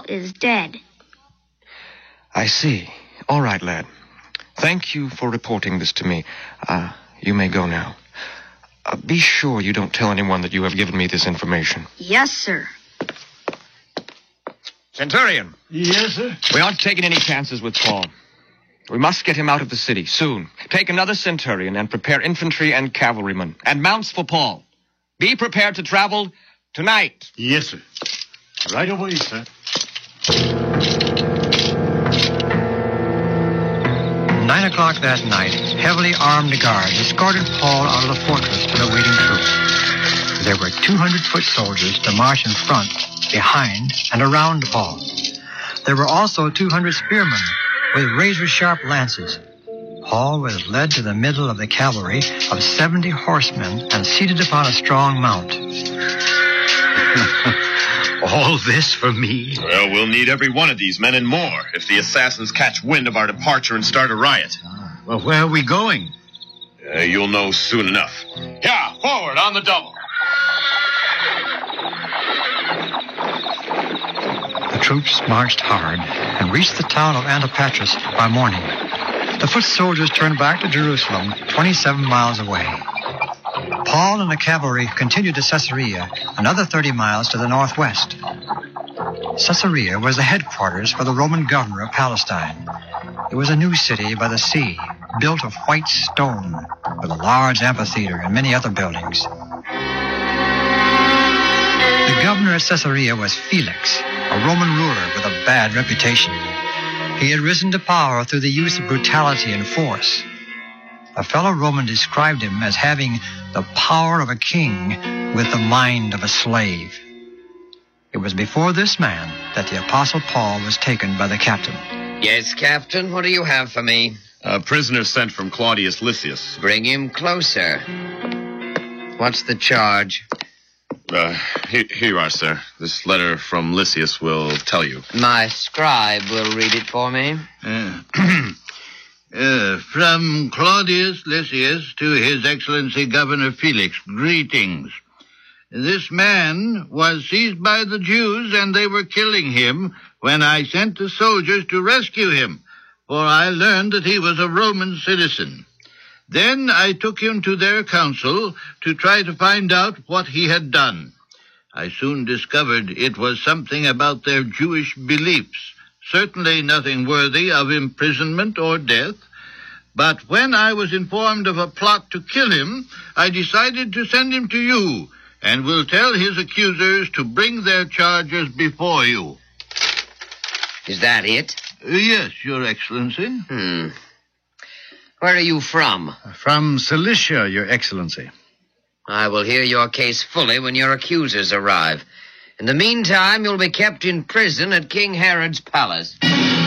is dead. I see. All right, lad. Thank you for reporting this to me. You may go now. Be sure you don't tell anyone that you have given me this information. Yes, sir. Centurion. Yes, sir? We aren't taking any chances with Paul. We must get him out of the city soon. Take another centurion and prepare infantry and cavalrymen and mounts for Paul. Be prepared to travel tonight. Yes, sir. Right away, sir. 9 o'clock that night, heavily armed guards escorted Paul out of the fortress to the waiting troops. There were 200 foot soldiers to march in front, behind, and around Paul. There were also 200 spearmen with razor-sharp lances. Paul was led to the middle of the cavalry of 70 horsemen and seated upon a strong mount. All this for me? Well, we'll need every one of these men and more if the assassins catch wind of our departure and start a riot. Well, where are we going? You'll know soon enough. Yeah, forward on the double. The troops marched hard and reached the town of Antipatris by morning. The foot soldiers turned back to Jerusalem, 27 miles away. Paul and the cavalry continued to Caesarea, another 30 miles to the northwest. Caesarea was the headquarters for the Roman governor of Palestine. It was a new city by the sea, built of white stone, with a large amphitheater and many other buildings. The governor of Caesarea was Felix, a Roman ruler with a bad reputation. He had risen to power through the use of brutality and force. A fellow Roman described him as having the power of a king with the mind of a slave. It was before this man that the Apostle Paul was taken by the captain. Yes, Captain, what do you have for me? A prisoner sent from Claudius Lysias. Bring him closer. What's the charge? Here you are, sir. This letter from Lysias will tell you. My scribe will read it for me. From Claudius Lysias to His Excellency Governor Felix, greetings. This man was seized by the Jews, and they were killing him when I sent the soldiers to rescue him, for I learned that he was a Roman citizen. Then I took him to their council to try to find out what he had done. I soon discovered it was something about their Jewish beliefs, certainly nothing worthy of imprisonment or death. But when I was informed of a plot to kill him, I decided to send him to you, and will tell his accusers to bring their charges before you. Is that it? Yes, Your Excellency. Where are you from? From Cilicia, Your Excellency. I will hear your case fully when your accusers arrive. In the meantime, you'll be kept in prison at King Herod's palace.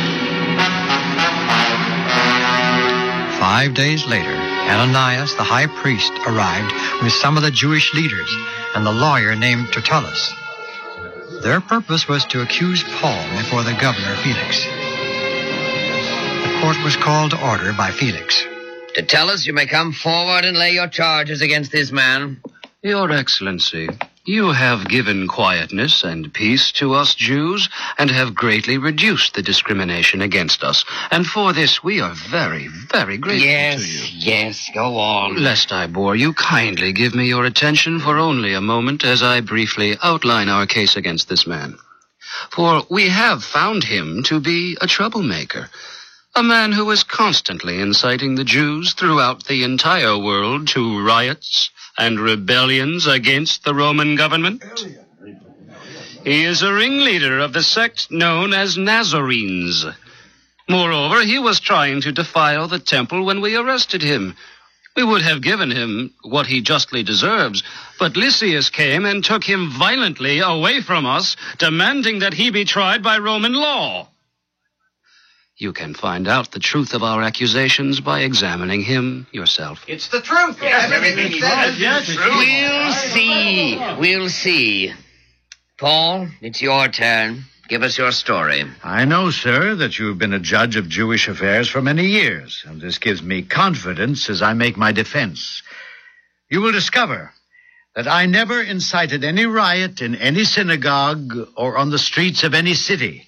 5 days later, Ananias, the high priest, arrived with some of the Jewish leaders and the lawyer named Tertullus. Their purpose was to accuse Paul before the governor Felix. The court was called to order by Felix. Tertullus, you may come forward and lay your charges against this man. Your Excellency, you have given quietness and peace to us Jews and have greatly reduced the discrimination against us. And for this we are very, very grateful to you. Yes, go on. Lest I bore you, kindly give me your attention for only a moment as I briefly outline our case against this man. For we have found him to be a troublemaker, a man who is constantly inciting the Jews throughout the entire world to riots and rebellions against the Roman government. He is a ringleader of the sect known as Nazarenes. Moreover, he was trying to defile the temple when we arrested him. We would have given him what he justly deserves, but Lysias came and took him violently away from us, demanding that he be tried by Roman law. You can find out the truth of our accusations by examining him yourself. It's the truth. Yes, everything he says is true. We'll see. Paul, it's your turn. Give us your story. I know, sir, that you've been a judge of Jewish affairs for many years, and this gives me confidence as I make my defense. You will discover that I never incited any riot in any synagogue or on the streets of any city.